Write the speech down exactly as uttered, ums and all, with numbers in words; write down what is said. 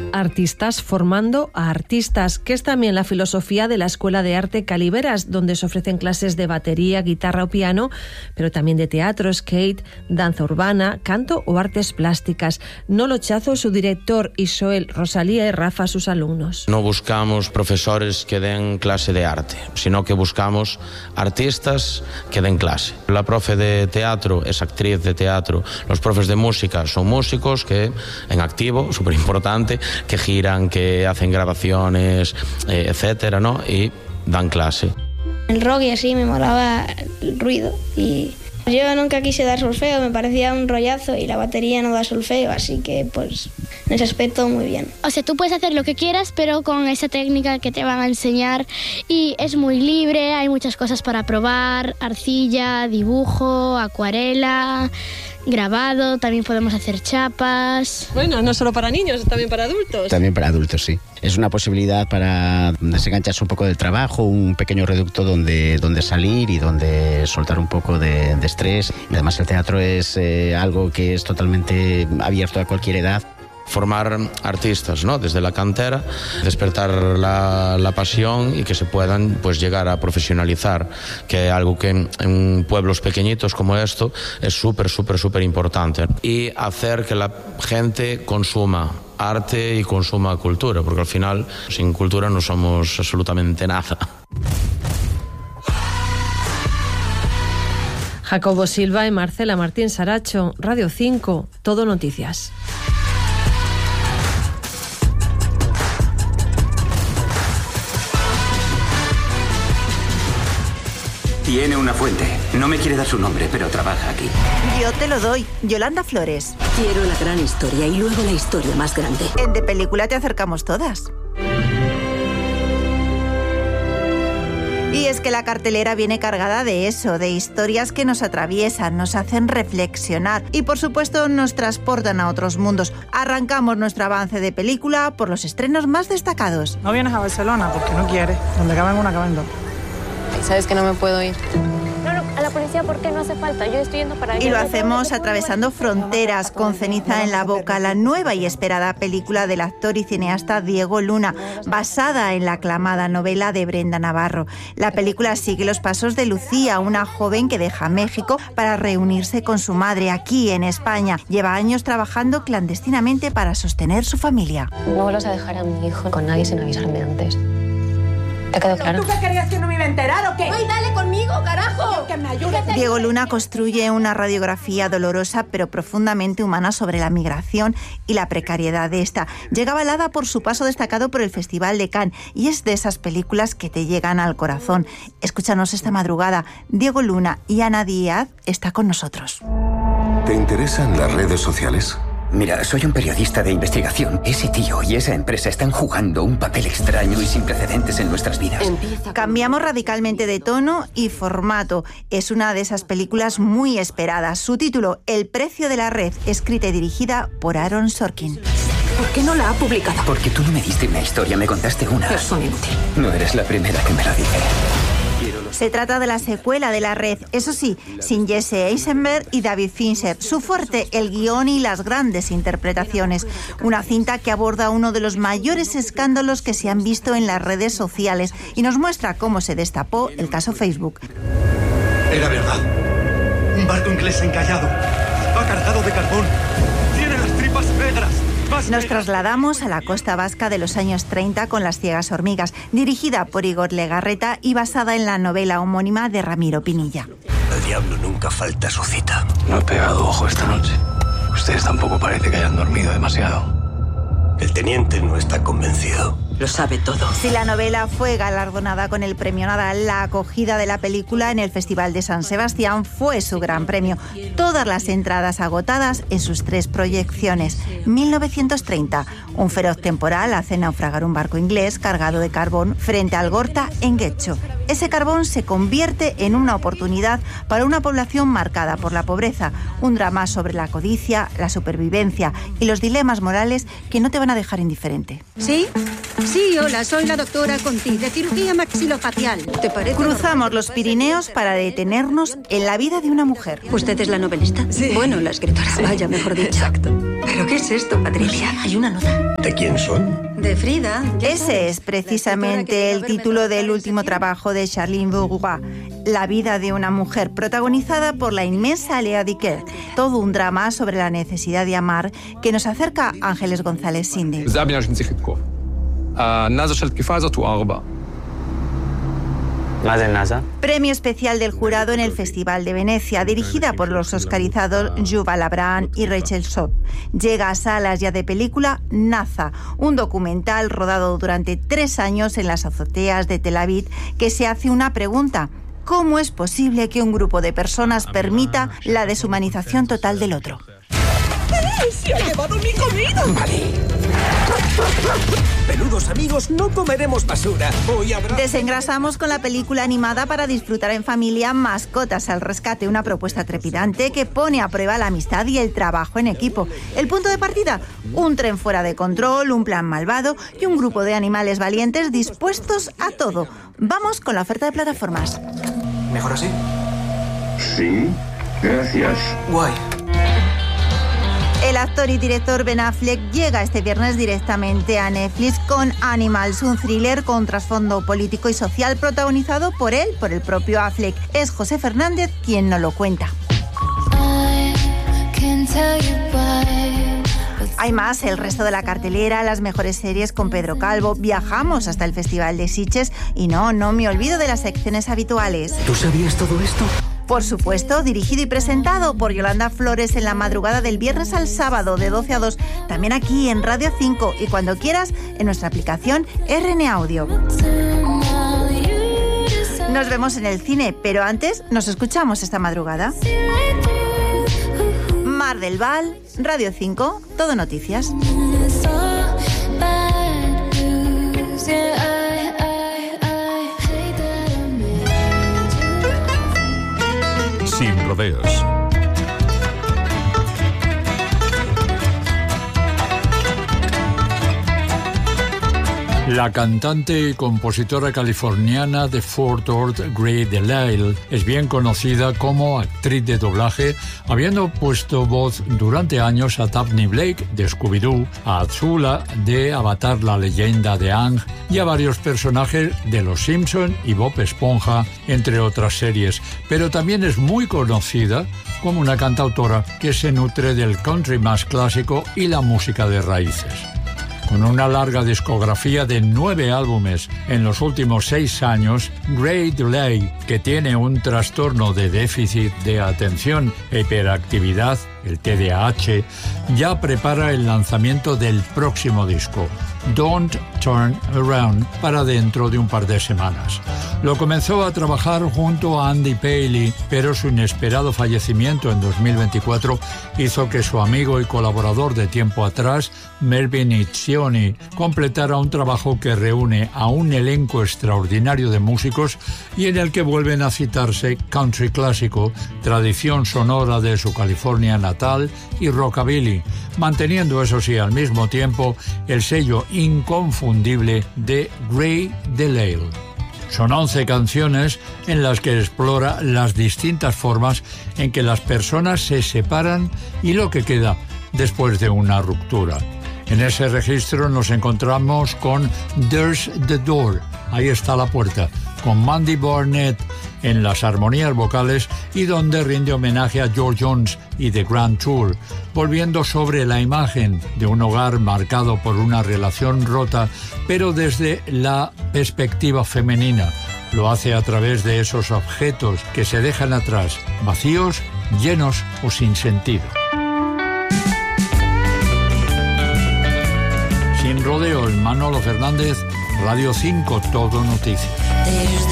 Artistas formando a artistas, que es también la filosofía de la Escuela de Arte Caliveras, donde se ofrecen clases de batería, guitarra o piano, pero también de teatro, skate, danza urbana, canto o artes plásticas. Nolo Chazo, su director, y Joel, Rosalía y Rafa, sus alumnos. No buscamos profesores que den clase de arte, sino que buscamos artistas que den clase. La profe de teatro es actriz de teatro, los profes de música son músicos que en activo, súper importante, que giran, que hacen grabaciones, eh, etcétera, ¿no? Y dan clase. El rock y así me molaba el ruido y yo nunca quise dar solfeo, me parecía un rollazo y la batería no da solfeo, así que pues en ese aspecto muy bien. O sea, tú puedes hacer lo que quieras, pero con esa técnica que te van a enseñar y es muy libre, hay muchas cosas para probar, arcilla, dibujo, acuarela, grabado, también podemos hacer chapas. Bueno, no solo para niños, también para adultos. También para adultos, sí. Es una posibilidad para desengancharse un poco del trabajo, un pequeño reducto donde, donde salir y donde soltar un poco de, de estrés. Además, el teatro es eh, algo que es totalmente abierto a cualquier edad. Formar artistas, ¿no? Desde la cantera, despertar la, la pasión y que se puedan pues llegar a profesionalizar, que es algo que en, en pueblos pequeñitos como esto es súper, súper, súper importante. Y hacer que la gente consuma arte y consuma cultura, porque al final sin cultura no somos absolutamente nada. Jacobo Silva y Marcela Martín Saracho, Radio cinco, Todo Noticias. Tiene una fuente. No me quiere dar su nombre, pero trabaja aquí. Yo te lo doy. Yolanda Flores. Quiero la gran historia y luego la historia más grande. En De Película te acercamos todas. Y es que la cartelera viene cargada de eso, de historias que nos atraviesan, nos hacen reflexionar y por supuesto nos transportan a otros mundos. Arrancamos nuestro avance de película por los estrenos más destacados. No vienes a Barcelona porque no quieres. Donde caben una, caben dos. Sabes que no me puedo ir. No, no, a la policía, ¿por qué? No hace falta. Yo estoy yendo para allá. Y lo hacemos atravesando fronteras, con Ceniza en la boca, la nueva y esperada película del actor y cineasta Diego Luna, basada en la aclamada novela de Brenda Navarro. La película sigue los pasos de Lucía, una joven que deja México para reunirse con su madre aquí en España. Lleva años trabajando clandestinamente para sostener su familia. No vuelvas a dejar a mi hijo con nadie sin avisarme antes. ¿Te quedó claro? ¿Tú qué querías que no me iba a enterar o qué? ¡Ay, dale conmigo, carajo! Que me ayudes. Diego Luna construye una radiografía dolorosa pero profundamente humana sobre la migración y la precariedad de esta. Llega avalada por su paso destacado por el Festival de Cannes y es de esas películas que te llegan al corazón. Escúchanos esta madrugada. Diego Luna y Ana Díaz está con nosotros. ¿Te interesan las redes sociales? Mira, soy un periodista de investigación. Ese tío y esa empresa están jugando un papel extraño y sin precedentes en nuestras vidas. Empieza. Cambiamos radicalmente de tono y formato. Es una de esas películas muy esperadas. Su título, El precio de la red, escrita y dirigida por Aaron Sorkin. ¿Por qué no la ha publicado? Porque tú no me diste una historia, me contaste una. Es un inútil. No eres la primera que me la dice. Se trata de la secuela de La Red, eso sí, sin Jesse Eisenberg y David Fincher. Su fuerte, el guión y las grandes interpretaciones. Una cinta que aborda uno de los mayores escándalos que se han visto en las redes sociales y nos muestra cómo se destapó el caso Facebook. Era verdad. Un barco inglés encallado. Va cargado de carbón. Tiene las tripas negras. Nos trasladamos a la costa vasca de los años treinta con Las ciegas hormigas, dirigida por Igor Legarreta y basada en la novela homónima de Ramiro Pinilla. El diablo nunca falta a su cita. No he pegado ojo esta noche. Ustedes tampoco parece que hayan dormido demasiado. El teniente no está convencido. Lo sabe todo. Si la novela fue galardonada con el premio Nadal, la acogida de la película en el Festival de San Sebastián fue su gran premio. Todas las entradas agotadas en sus tres proyecciones. mil novecientos treinta. Un feroz temporal hace naufragar un barco inglés cargado de carbón frente al Gorta en Getxo. ese carbón se convierte en una oportunidad para una población marcada por la pobreza. Un drama sobre la codicia, la supervivencia y los dilemas morales que no te van a dejar indiferente. ¿Sí? Sí, hola, soy la doctora Conti, de cirugía maxilofacial. ¿Te parece? Cruzamos los Pirineos para detenernos en la vida de una mujer. ¿Usted es la novelista? Sí. Bueno, la escritora. Sí. Vaya, mejor dicho. Exacto. ¿Pero qué es esto, Patricia? Hay una nota. ¿De quién son? De Frida. Ese es precisamente el título del último trabajo de Charline Bourgois, La vida de una mujer, protagonizada por la inmensa Lea Dicker. Todo un drama sobre la necesidad de amar que nos acerca Ángeles González Sinde. Premio especial del jurado en el Festival de Venecia, dirigida por los oscarizados Yuval Abraham y Rachel Stott. Llega a salas ya de película Naza, un documental rodado durante tres años en las azoteas de Tel Aviv que se hace una pregunta: ¿cómo es posible que un grupo de personas permita la deshumanización total del otro? ¡Eh! ¡Se ha llevado mi comida! Vale. Peludos amigos, no comeremos basura. Hoy habrá... Desengrasamos con la película animada para disfrutar en familia Mascotas al rescate, una propuesta trepidante que pone a prueba la amistad y el trabajo en equipo. El punto de partida: un tren fuera de control, un plan malvado y un grupo de animales valientes dispuestos a todo. Vamos con la oferta de plataformas. ¿Mejor así? Sí, gracias. Guay. El actor y director Ben Affleck llega este viernes directamente a Netflix con Animals, un thriller con trasfondo político y social protagonizado por él, por el propio Affleck. Es José Fernández quien nos lo cuenta. Hay más, el resto de la cartelera, las mejores series con Pedro Calvo. Viajamos hasta el Festival de Sitges y no, no me olvido de las secciones habituales. ¿Tú sabías todo esto? Por supuesto, dirigido y presentado por Yolanda Flores en la madrugada del viernes al sábado de doce a dos, también aquí en Radio cinco y cuando quieras en nuestra aplicación R N Audio. Nos vemos en el cine, pero antes nos escuchamos esta madrugada. Mar del Val, Radio cinco, Todo Noticias. Sin rodeos. La cantante y compositora californiana de Fort Worth, Gray DeLisle, es bien conocida como actriz de doblaje, habiendo puesto voz durante años a Daphne Blake de Scooby-Doo, a Azula de Avatar, la leyenda de Aang y a varios personajes de Los Simpson y Bob Esponja, entre otras series. Pero también es muy conocida como una cantautora que se nutre del country más clásico y la música de raíces. Con una larga discografía de nueve álbumes en los últimos seis años, Gray DeLisle, que tiene un trastorno de déficit de atención e hiperactividad, el T D A H, ya prepara el lanzamiento del próximo disco, Don't Turn Around, para dentro de un par de semanas. Lo comenzó a trabajar junto a Andy Paley, pero su inesperado fallecimiento en dos mil veinticuatro hizo que su amigo y colaborador de tiempo atrás, Melvin Itzioni, completara un trabajo que reúne a un elenco extraordinario de músicos y en el que vuelven a citarse country clásico, tradición sonora de su California natal y rockabilly, manteniendo eso sí al mismo tiempo el sello inconfundible de Gray DeLisle. Son once canciones en las que explora las distintas formas en que las personas se separan y lo que queda después de una ruptura. En ese registro nos encontramos con There's the Door, ahí está la puerta, con Mandy Barnett en las armonías vocales y donde rinde homenaje a George Jones y The Grand Tour, volviendo sobre la imagen de un hogar marcado por una relación rota, pero desde la perspectiva femenina. Lo hace a través de esos objetos que se dejan atrás, vacíos, llenos o sin sentido. Sin rodeo, Manolo Fernández, Radio cinco, Todo Noticias.